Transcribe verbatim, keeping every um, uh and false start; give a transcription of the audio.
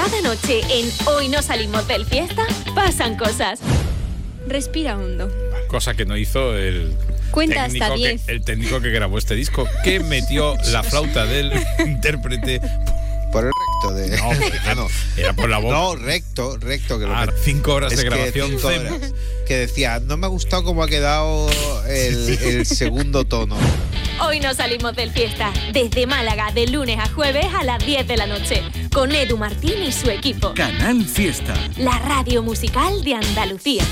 Cada noche en Hoy no salimos del fiesta, pasan cosas. Respira hondo. Cosa que no hizo el Cuenta técnico, hasta que, diez. el técnico que grabó este disco, que metió la flauta del intérprete por el recto de... No, era, no, era por la boca. No, recto, recto. Que lo Ah, que- cinco horas es de que grabación. cinco Cem. horas. Que decía, no me ha gustado cómo ha quedado el, el segundo tono. Hoy no salimos del fiesta, desde Málaga, de lunes a jueves a las diez de la noche, con Edu Martín y su equipo. Canal Fiesta. La radio musical de Andalucía.